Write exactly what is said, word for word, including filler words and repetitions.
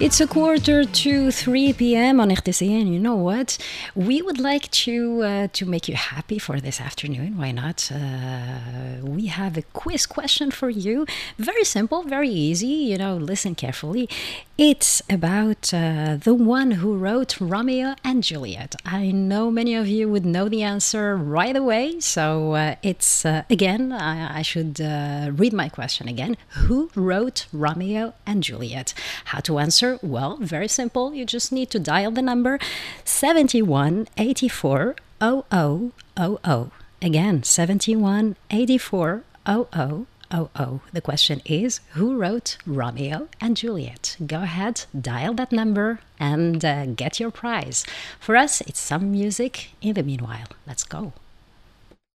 It's a quarter to three p m on R T C, and you know what? We would like to uh, to make you happy for this afternoon. Why not? Uh, we have a quiz question for you. Very simple, very easy. You know, listen carefully. It's about uh, the one who wrote Romeo and Juliet. I know many of you would know the answer right away. So uh, it's, uh, again, I, I should uh, read my question again. Who wrote Romeo and Juliet? How to answer? Well, very simple. You just need to dial the number seventy-one eighty-four oh oh oh oh. Again, seventy-one eighty-four oh oh oh oh. The question is, who wrote Romeo and Juliet? Go ahead, dial that number and uh, get your prize. For us, it's some music in the meanwhile. Let's go.